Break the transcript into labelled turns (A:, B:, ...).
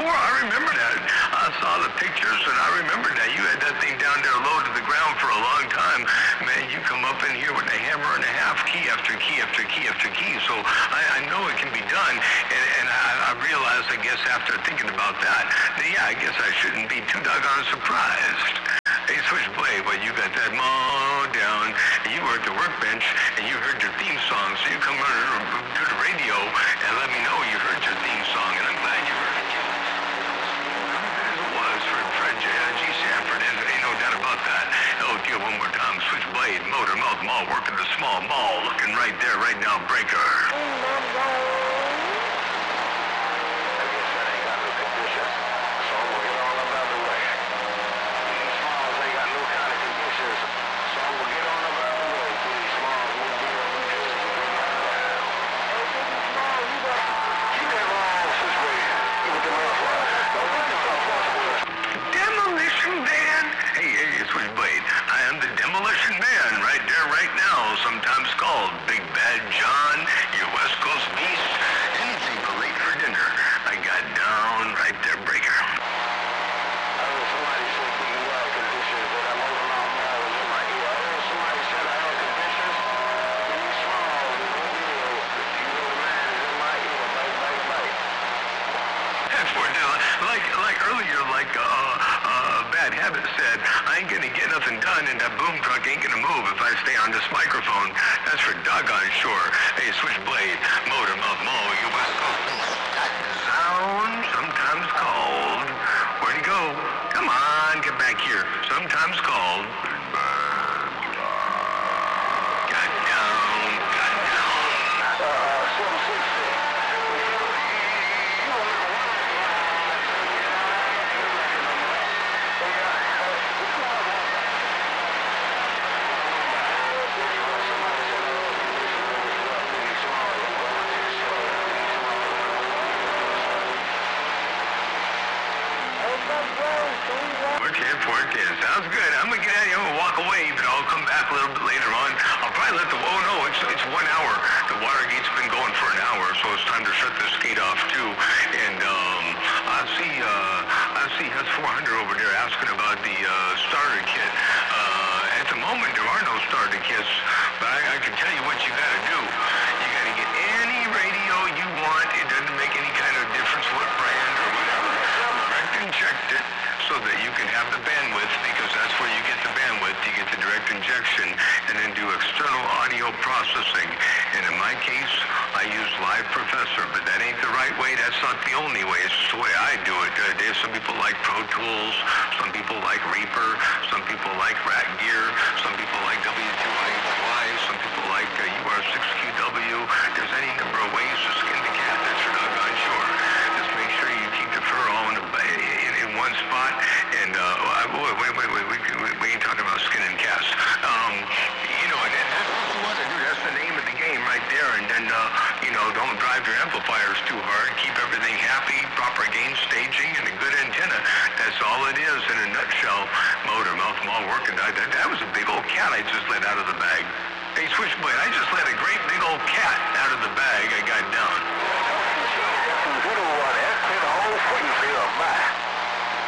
A: I remember that. I saw the pictures, and I remember that. You had that thing down there low to the ground for a long time. Man, you come up in here with a hammer and a half, key after key after key after key. So I know it can be done, and I realized, I guess, after thinking about that, yeah, I guess I shouldn't be too doggone surprised. Hey, Switchblade, well, you got that mow down, and you were at the workbench, and you heard your theme song, so you come to the radio and let me know you heard your theme song, and I'm glad you heard it. It was for Fred G. Sanford, and ain't no doubt about that. Oh, dear, one more time. Switchblade, Motor Mouth Mall, working the small mall, looking right there, right now, Breaker. Switchblade. I am the Demolition Man, right there, right now, sometimes called Big Bad John, your West Coast beast, anything but late for dinner. I got down right there, Breaker. Like earlier, Bad Habit said, I ain't gonna get nothing done, and that boom truck ain't gonna move if I stay on this microphone. That's for doggone sure. Hey, Switchblade, Motor Mouth Mall, you West Coast. Sound, sometimes called. Where'd he go? Come on, get back here. Sometimes called. Got down. Sounds good. I'm gonna get out of here and walk away, but I'll come back a little bit later on. I'll probably let it's 1 hour. The Watergate's been going for an hour, so it's time to shut this gate off too. And I see has 400 over there asking about the starter kit. At the moment, there are no starter kits, but I can tell you what you gotta do. You gotta get any radio you want. It doesn't make any kind of difference what brand or whatever. Direct inject it so that you can have the bandwidth, because that's where you get the bandwidth. You get the direct injection, and then do external audio processing. And in my case, I use Live Professor, but that ain't the right way. That's not the only way. It's just the way I do it. There's some people like Pro Tools, some people like Reaper, some people like Rat Gear, some people like W2I, some people like UR6QW. There's any number of ways to skin the cat. That's for doggone sure. Just make sure you keep the fur all in one spot. And we ain't talking about skinning cats. And that's what you want to do. That's the name of the game right there. And then, don't drive your amplifiers too hard. Keep everything happy, proper gain staging, and a good antenna. That's all it is in a nutshell. Motor Mouth Mall working. That was a big old cat I just let out of the bag. Hey, Switchblade, I just let a great big old cat out of the bag I got down.